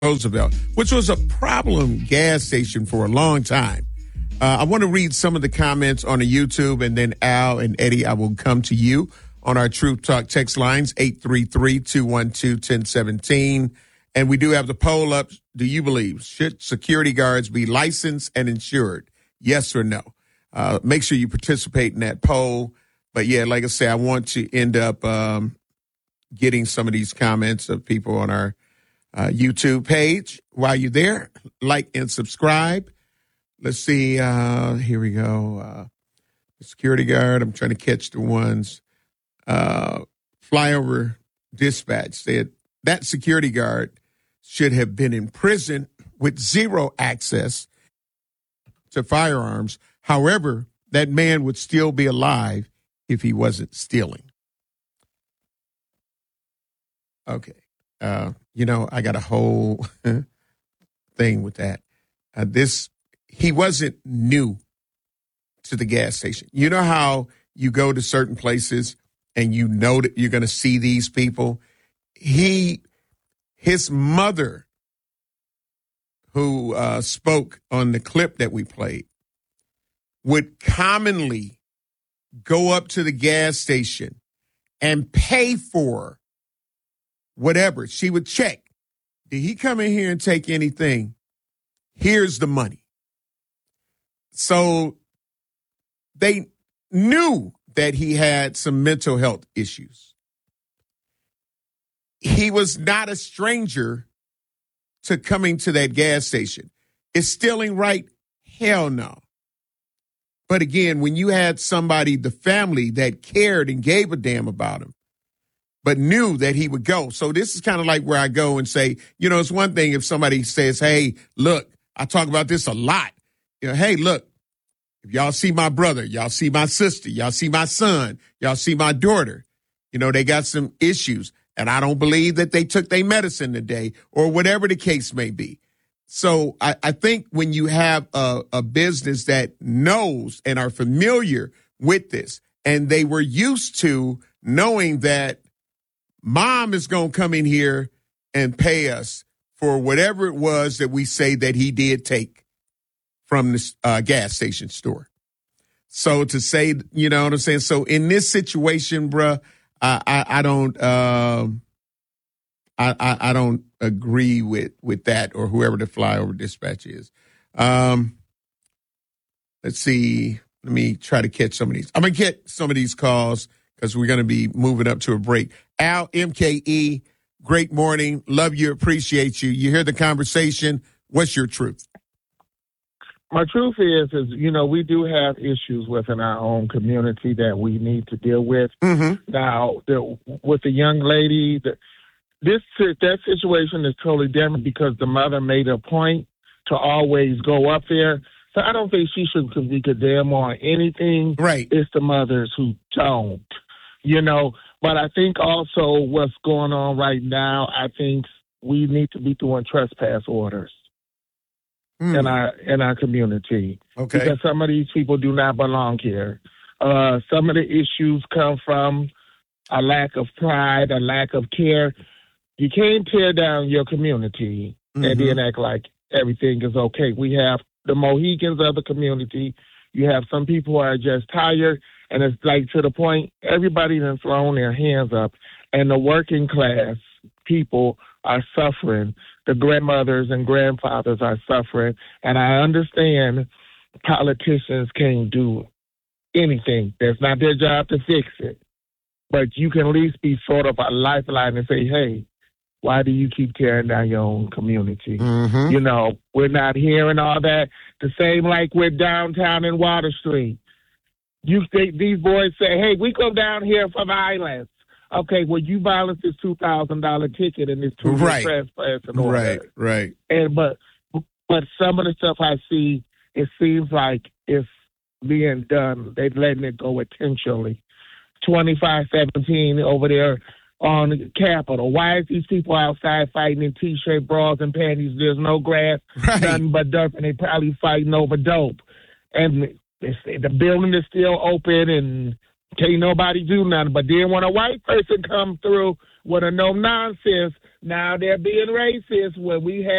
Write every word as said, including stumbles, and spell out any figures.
Roosevelt, which was a problem gas station for a long time. Uh, I want to read some of the comments on the YouTube, and then Al and Eddie, I will come to you on our Truth Talk text lines, eight three three, two one two, one zero one seven. And we do have the poll up. Do you believe, should security guards be licensed and insured? Yes or no? Uh, make sure you participate in that poll. But, yeah, like I say, I want to end up um, getting some of these comments of people on our uh, YouTube page. While you're there, like and subscribe. Let's see. Uh, here we go. Uh, the security guard. I'm trying to catch the ones. Uh, Flyover Dispatch said that security guard should have been in prison with zero access to firearms. However, that man would still be alive if he wasn't stealing. Okay. Uh, you know, I got a whole thing with that. Uh, this, he wasn't new to the gas station. You know how you go to certain places and you know that you're going to see these people? He, his mother, who uh, spoke on the clip that we played, would commonly go up to the gas station and pay for whatever. She would check. Did he come in here and take anything? Here's the money. So they knew that he had some mental health issues. He was not a stranger to coming to that gas station. Is stealing right? Hell no. But again, when you had somebody, the family, that cared and gave a damn about him, but knew that he would go. So this is kind of like where I go and say, you know, it's one thing if somebody says, hey, look, I talk about this a lot. You know, hey, look, if y'all see my brother, y'all see my sister, y'all see my son, y'all see my daughter, you know, they got some issues. And I don't believe that they took their medicine today or whatever the case may be. So I, I think when you have a, a business that knows and are familiar with this, and they were used to knowing that mom is going to come in here and pay us for whatever it was that we say that he did take from the uh, gas station store. So to say, you know what I'm saying? So in this situation, bruh, I, I, I don't, um, I, I, I don't agree with, with that or whoever the flyover dispatch is. Um, let's see. Let me try to catch some of these. I'm going to get some of these calls because we're going to be moving up to a break. Al, M K E, great morning. Love you. Appreciate you. You hear the conversation. What's your truth? My truth is, is, you know, we do have issues within our own community that we need to deal with. Mm-hmm. Now, the, with the young lady, the, this that situation is totally different because the mother made a point to always go up there. So I don't think she should be condemned on anything. Right. It's the mothers who don't, you know. But I think also what's going on right now, I think we need to be doing trespass orders. Mm. in our in our community. Okay. Because some of these people do not belong here. Uh, some of the issues come from a lack of pride, a lack of care. You can't tear down your community mm-hmm. and then act like everything is okay. We have the Mohicans of the community. You have some people who are just tired, and it's like to the point everybody has thrown their hands up, and the working class people are suffering. The grandmothers and grandfathers are suffering. And I understand politicians can't do anything. That's not their job to fix it. But you can at least be sort of a lifeline and say, hey, why do you keep tearing down your own community? Mm-hmm. You know, we're not hearing all that. The same like with downtown in Water Street. You think these boys say, hey, we go down here for violence. Okay, well, you violence this two thousand dollars ticket and this two right. trespass and all right, that. right. And but but some of the stuff I see, it seems like it's being done. They're letting it go intentionally. twenty-five seventeen over there on the Capitol. Why is these people outside fighting in T-shirt, bras, and panties? There's no grass, right. nothing but dirt, and they probably fighting over dope. And it's, the building is still open and can't nobody do nothing. But then when a white person come through with a no nonsense, now they're being racist when we have